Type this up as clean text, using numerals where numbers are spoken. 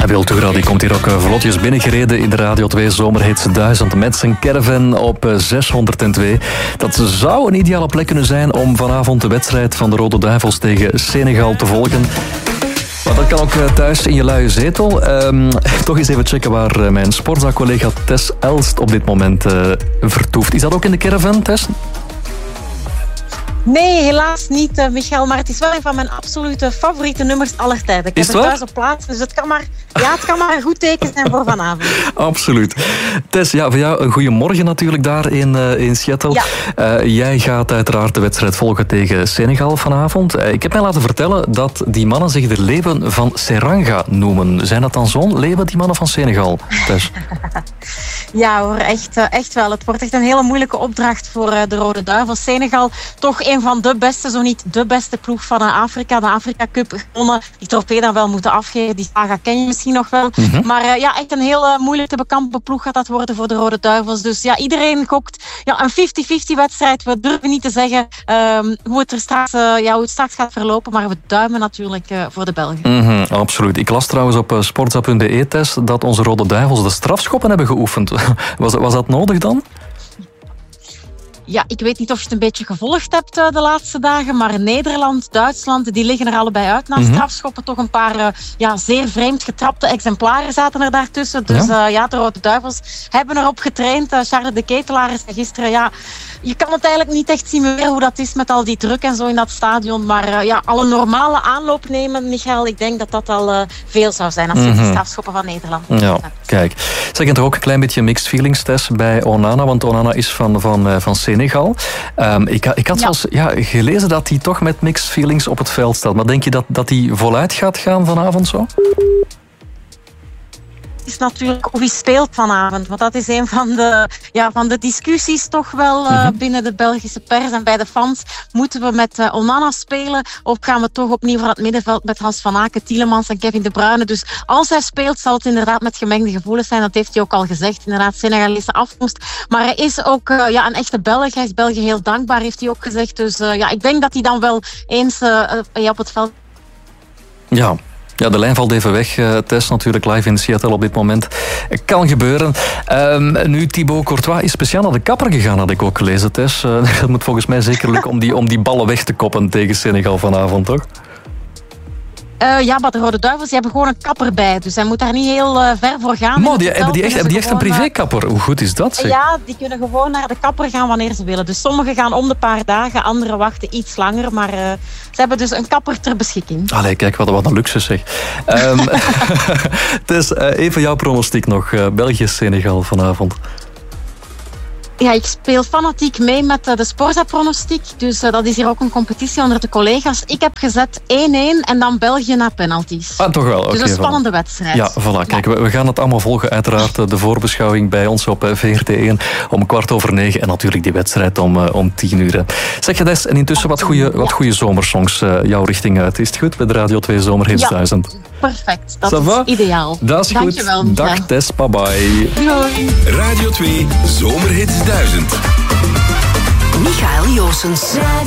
Wiltura die komt hier ook vlotjes binnengereden in de Radio 2 Zomerhits 1000 met zijn caravan op 602. Dat zou een ideale plek kunnen zijn om vanavond de wedstrijd van de Rode Duivels tegen Senegal te volgen. Maar dat kan ook thuis in je luie zetel. Toch eens even checken waar mijn Sportza-collega Tess Elst op dit moment vertoeft. Is dat ook in de caravan, Tess? Nee, helaas niet, Michael. Maar het is wel een van mijn absolute favoriete nummers aller tijden. Ik heb het thuis op plaats, dus het kan maar een goed teken zijn voor vanavond. Absoluut. Tess, ja, voor jou een goede morgen natuurlijk daar in Seattle. Ja. Jij gaat uiteraard de wedstrijd volgen tegen Senegal vanavond. Ik heb mij laten vertellen dat die mannen zich de leeuwen van Seranga noemen. Zijn dat dan zo'n leeuwen, die mannen van Senegal, Tess? Ja hoor, echt wel. Het wordt echt een hele moeilijke opdracht voor de Rode Duivels. Senegal, toch een van de beste, zo niet de beste ploeg van Afrika. De Afrika Cup gewonnen. Die trofee dan wel moeten afgeven. Die saga ken je misschien nog wel. Mm-hmm. Maar echt een heel moeilijk te bekampen ploeg gaat dat worden voor de Rode Duivels. Dus ja, iedereen gokt een 50-50 wedstrijd. We durven niet te zeggen hoe het straks gaat verlopen. Maar we duimen natuurlijk voor de Belgen. Mm-hmm, absoluut. Ik las trouwens op sportza.be, Tess, dat onze Rode Duivels de strafschoppen hebben geoefend. Was dat nodig dan? Ja, ik weet niet of je het een beetje gevolgd hebt de laatste dagen, maar Nederland, Duitsland, die liggen er allebei uit na strafschoppen. Toch een paar zeer vreemd getrapte exemplaren zaten er daartussen. Dus de Rode Duivels hebben erop getraind. Charles de Ketelaar zei gisteren, je kan het eigenlijk niet echt simuleren hoe dat is met al die druk en zo in dat stadion. Maar alle normale aanloop nemen, Michael, ik denk dat al veel zou zijn als je de strafschoppen van Nederland hebt. Kijk. Zeg, en toch ook een klein beetje mixed feelings, Tess, bij Onana, want Onana is van Senegal. Ik had zelfs gelezen dat hij toch met mixed feelings op het veld staat. Maar denk je dat hij voluit gaat gaan vanavond zo? Is natuurlijk hoe hij speelt vanavond. Want dat is een van de discussies toch wel binnen de Belgische pers en bij de fans. Moeten we met Onana spelen of gaan we toch opnieuw voor het middenveld met Hans van Aken, Tielemans en Kevin De Bruyne? Dus als hij speelt zal het inderdaad met gemengde gevoelens zijn. Dat heeft hij ook al gezegd. Inderdaad, Senegalese afkomst. Maar hij is ook een echte Belg. Hij is België heel dankbaar, heeft hij ook gezegd. Dus ik denk dat hij dan wel eens op het veld... Ja, de lijn valt even weg. Tess natuurlijk live in Seattle op dit moment. Kan gebeuren. Nu, Thibaut Courtois is speciaal naar de kapper gegaan, had ik ook gelezen, Tess. Het moet volgens mij zeker lukken om die ballen weg te koppen tegen Senegal vanavond, toch? Maar de Rode Duivels hebben gewoon een kapper bij. Dus hij moet daar niet heel ver voor gaan. Maar hebben die echt een privékapper? Hoe goed is dat, zeg? Ja, die kunnen gewoon naar de kapper gaan wanneer ze willen. Dus sommigen gaan om de paar dagen, anderen wachten iets langer. Maar ze hebben dus een kapper ter beschikking. Allee, kijk, wat een luxe zeg. Tess, even jouw pronostiek nog. België-Senegal vanavond. Ja, ik speel fanatiek mee met de Sporza-pronostiek. Dus dat is hier ook een competitie onder de collega's. Ik heb gezet 1-1 en dan België na penalties. Ah, toch wel. Dus een spannende wedstrijd. Ja, voilà. Kijk, we gaan het allemaal volgen. Uiteraard de voorbeschouwing bij ons op VRT1 om 9:15. En natuurlijk die wedstrijd om 10:00. Zeg je Des, en intussen wat goede zomersongs jouw richting uit. Is het goed bij de Radio 2 Zomerhits 1000? Perfect. Dat is ideaal. Dat is goed. Dankjewel. Dag Tess, bye bye. Doei. Radio 2 Zomerhits 1000. Michael Joossens.